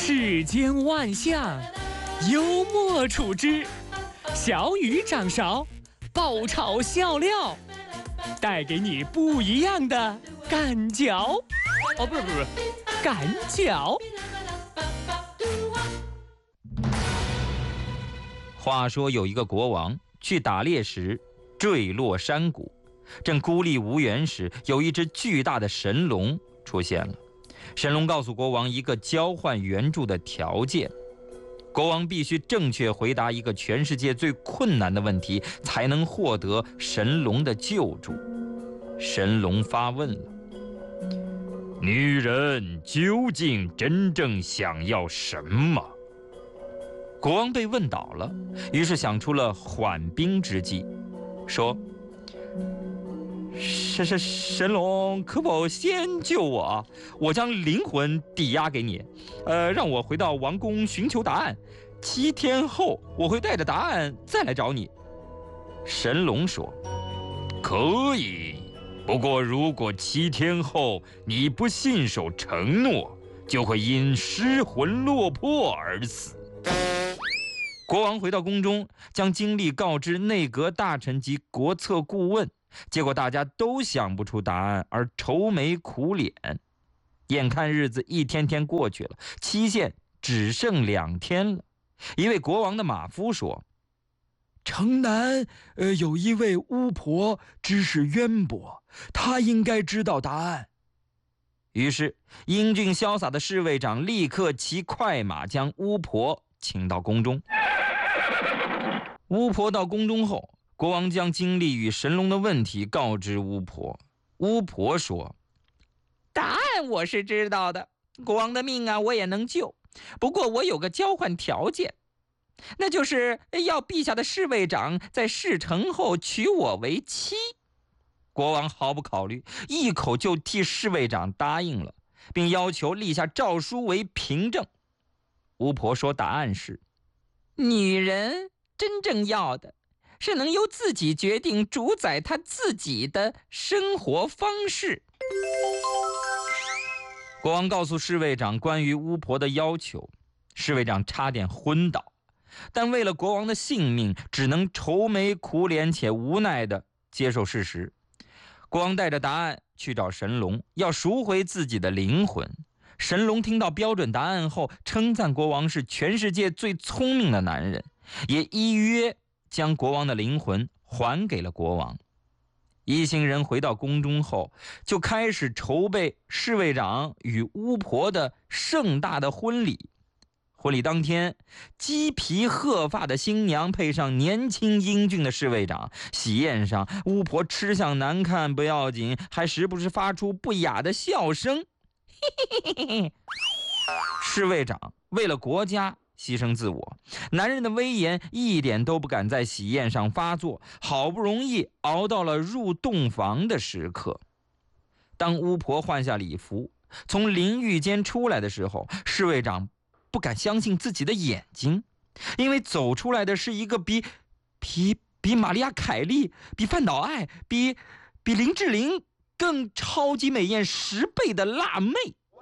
世间万象，幽默处之，小雨掌勺，爆炒笑料，带给你不一样的感觉。哦，不是，感觉。 话说有一个国王去打猎时坠落山谷，正孤立无援时，有一只巨大的神龙出现了。神龙告诉国王一个交换援助的条件，国王必须正确回答一个全世界最困难的问题，才能获得神龙的救助。神龙发问了：女人究竟真正想要什么？国王被问倒了，于是想出了缓兵之计，说：神龙，可否先救我？我将灵魂抵押给你，让我回到王宫寻求答案。7天后，我会带着答案再来找你。神龙说：可以，不过如果7天后你不信守承诺，就会因失魂落魄而死。国王回到宫中，将经历告知内阁大臣及国策顾问，结果大家都想不出答案，而愁眉苦脸。眼看日子一天天过去了，期限只剩2天了。一位国王的马夫说： 城南有一位巫婆，知识渊博，她应该知道答案。 于是英俊潇洒的侍卫长立刻骑快马将巫婆请到宫中。巫婆到宫中后，国王将经历与神龙的问题告知巫婆。巫婆说：答案我是知道的，国王的命啊我也能救，不过我有个交换条件，那就是要陛下的侍卫长在事成后娶我为妻。国王毫不考虑，一口就替侍卫长答应了，并要求立下诏书为凭证。巫婆说答案是：女人真正要的是能由自己决定主宰她自己的生活方式。国王告诉侍卫长关于巫婆的要求，侍卫长差点昏倒，但为了国王的性命，只能愁眉苦脸且无奈地接受事实。国王带着答案去找神龙，要赎回自己的灵魂。神龙听到标准答案后，称赞国王是全世界最聪明的男人，也依约将国王的灵魂还给了国王。一行人回到宫中后，就开始筹备侍卫长与巫婆的盛大的婚礼。婚礼当天，鸡皮鹤发的新娘配上年轻英俊的侍卫长，喜宴上巫婆吃相难看不要紧，还时不时发出不雅的笑声。侍卫长为了国家牺牲自我，男人的威严一点都不敢在喜宴上发作，好不容易熬到了入洞房的时刻。当巫婆换下礼服从淋浴间出来的时候，侍卫长不敢相信自己的眼睛，因为走出来的是一个比玛利亚凯莉、比范岛爱、比林志玲更超级美艳10倍的辣妹。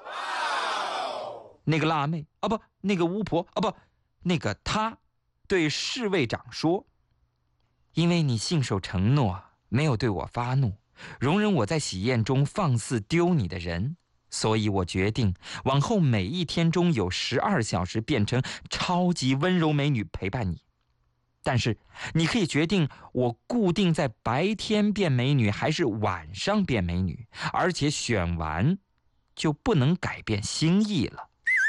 那个辣妹啊，不，那个巫婆啊，不，那个她对侍卫长说：因为你信守承诺，没有对我发怒，容忍我在喜宴中放肆丢你的人，所以我决定往后每一天中有12小时变成超级温柔美女陪伴你。但是你可以决定我固定在白天变美女还是晚上变美女，而且选完就不能改变心意了。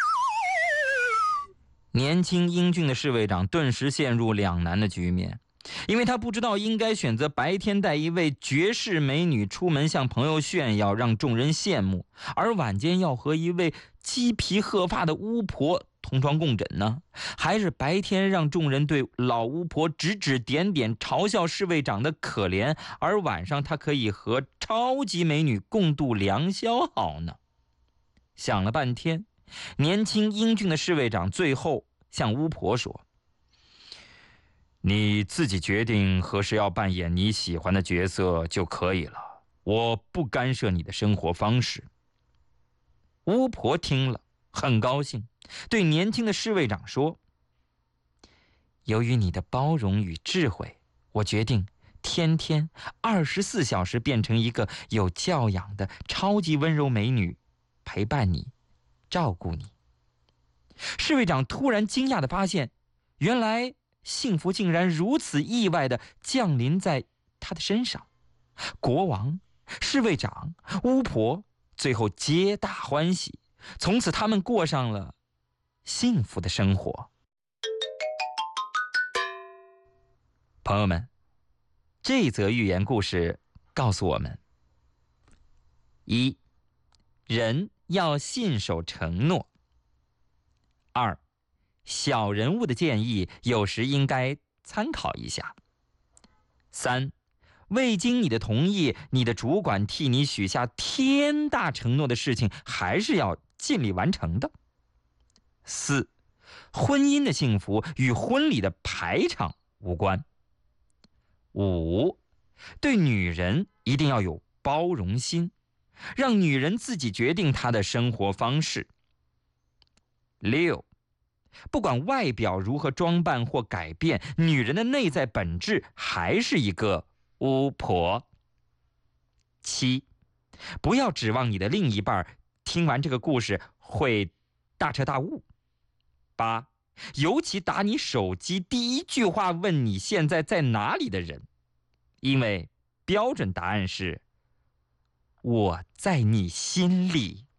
年轻英俊的侍卫长顿时陷入两难的局面，因为他不知道应该选择白天带一位绝世美女出门向朋友炫耀，让众人羡慕，而晚间要和一位鸡皮鹤发的巫婆同床共枕呢？还是白天让众人对老巫婆指指点点，嘲笑侍卫长的可怜，而晚上他可以和超级美女共度良宵好呢？想了半天，年轻英俊的侍卫长最后向巫婆说：你自己决定何时要扮演你喜欢的角色就可以了，我不干涉你的生活方式。巫婆听了很高兴， 对年轻的侍卫长说：“由于你的包容与智慧，我决定天天24小时变成一个有教养的超级温柔美女，陪伴你，照顾你。”侍卫长突然惊讶地发现，原来幸福竟然如此意外地降临在他的身上。国王、侍卫长、巫婆最后皆大欢喜，从此他们过上了幸福的生活。朋友们，这则寓言故事告诉我们：一，人要信守承诺；二，小人物的建议有时应该参考一下；三，未经你的同意，你的主管替你许下天大承诺的事情，还是要尽力完成的；四，婚姻的幸福与婚礼的排场无关；五，对女人一定要有包容心，让女人自己决定她的生活方式；六，不管外表如何装扮或改变，女人的内在本质还是一个巫婆。七，不要指望你的另一半听完这个故事会大彻大悟。八，尤其打你手机第一句话问你现在在哪里的人，因为标准答案是我在你心里。